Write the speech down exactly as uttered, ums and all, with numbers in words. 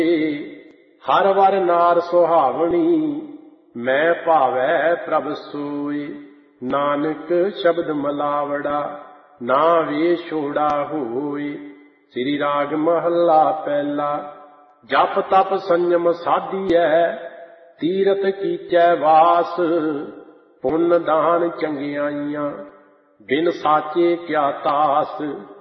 हर वर नार सुहावनी, मैं भावै प्रभ सोई। नानक शब्द मलावड़ा, ना वे छोड़ा होई। श्री राग महला पहला। जप तप संयम साधियै, तीरथ कीचै वास। पुन दान चंगियाइयां, बिन साचे क्या तास।